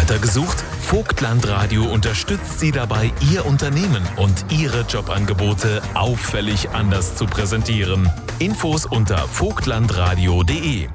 Mitarbeiter gesucht? Vogtland Radio unterstützt Sie dabei, Ihr Unternehmen und Ihre Jobangebote auffällig anders zu präsentieren. Infos unter vogtlandradio.de.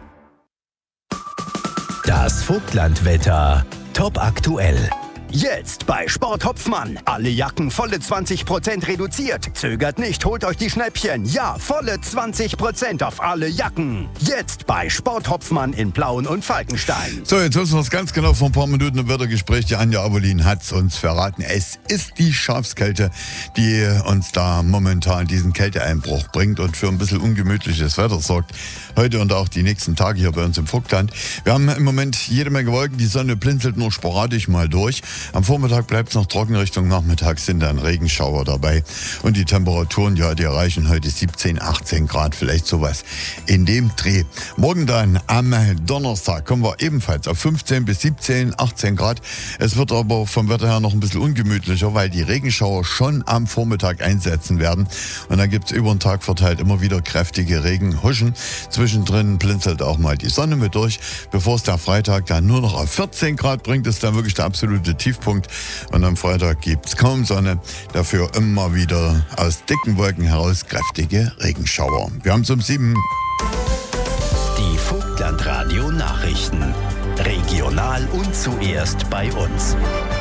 Das Vogtlandwetter. Top aktuell. Jetzt bei Sport Hopfmann. Alle Jacken volle 20% reduziert. Zögert nicht, holt euch die Schnäppchen. Ja, volle 20% auf alle Jacken. Jetzt bei Sport Hopfmann in Plauen und Falkenstein. So, jetzt wissen wir es ganz genau. Vor ein paar Minuten im Wettergespräch. Die Anja Abolin hat es uns verraten. Es ist die Schafskälte, die uns da momentan diesen Kälteeinbruch bringt und für ein bisschen ungemütliches Wetter sorgt. Heute und auch die nächsten Tage hier bei uns im Vogtland. Wir haben im Moment jede Menge Wolken. Die Sonne blinzelt nur sporadisch mal durch. Am Vormittag bleibt es noch trocken, Richtung Nachmittag sind dann Regenschauer dabei. Und die Temperaturen, ja, die erreichen heute 17, 18 Grad, vielleicht sowas in dem Dreh. Morgen dann am Donnerstag kommen wir ebenfalls auf 15 bis 17, 18 Grad. Es wird aber vom Wetter her noch ein bisschen ungemütlicher, weil die Regenschauer schon am Vormittag einsetzen werden. Und dann gibt es über den Tag verteilt immer wieder kräftige Regenhuschen. Zwischendrin blinzelt auch mal die Sonne mit durch. Bevor es der Freitag dann nur noch auf 14 Grad bringt, ist dann wirklich der absolute Tiefpunkt. Und am Freitag gibt es kaum Sonne, dafür immer wieder aus dicken Wolken heraus kräftige Regenschauer. Wir haben es um 7. Die Vogtlandradio Nachrichten. Regional und zuerst bei uns.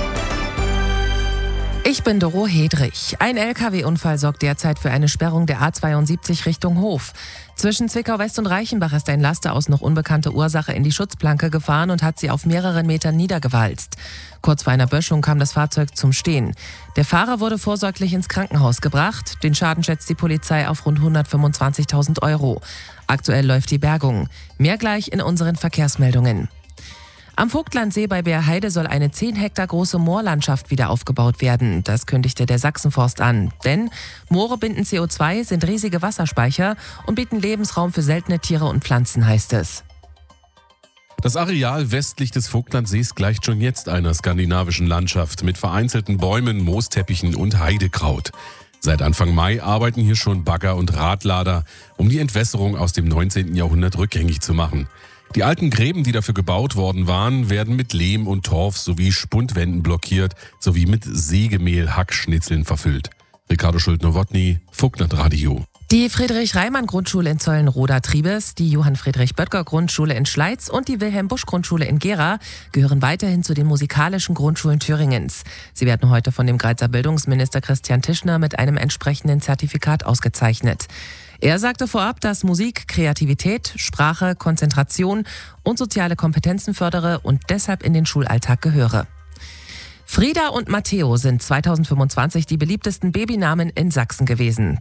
Ich bin Doro Hedrich. Ein LKW-Unfall sorgt derzeit für eine Sperrung der A72 Richtung Hof. Zwischen Zwickau-West und Reichenbach ist ein Laster aus noch unbekannter Ursache in die Schutzplanke gefahren und hat sie auf mehreren Metern niedergewalzt. Kurz vor einer Böschung kam das Fahrzeug zum Stehen. Der Fahrer wurde vorsorglich ins Krankenhaus gebracht. Den Schaden schätzt die Polizei auf rund 125.000 €. Aktuell läuft die Bergung. Mehr gleich in unseren Verkehrsmeldungen. Am Vogtlandsee bei Beerheide soll eine 10 Hektar große Moorlandschaft wieder aufgebaut werden. Das kündigte der Sachsenforst an. Denn Moore binden CO2, sind riesige Wasserspeicher und bieten Lebensraum für seltene Tiere und Pflanzen, heißt es. Das Areal westlich des Vogtlandsees gleicht schon jetzt einer skandinavischen Landschaft mit vereinzelten Bäumen, Moosteppichen und Heidekraut. Seit Anfang Mai arbeiten hier schon Bagger und Radlader, um die Entwässerung aus dem 19. Jahrhundert rückgängig zu machen. Die alten Gräben, die dafür gebaut worden waren, werden mit Lehm und Torf sowie Spundwänden blockiert, sowie mit Sägemehl-Hackschnitzeln verfüllt. Ricardo Schuldner-Wotny, Vogtlandradio. Die Friedrich-Reimann-Grundschule in Zollenroda-Triebes, die Johann-Friedrich-Böttger-Grundschule in Schleiz und die Wilhelm-Busch-Grundschule in Gera gehören weiterhin zu den musikalischen Grundschulen Thüringens. Sie werden heute von dem Greizer Bildungsminister Christian Tischner mit einem entsprechenden Zertifikat ausgezeichnet. Er sagte vorab, dass Musik Kreativität, Sprache, Konzentration und soziale Kompetenzen fördere und deshalb in den Schulalltag gehöre. Frieda und Matteo sind 2025 die beliebtesten Babynamen in Sachsen gewesen.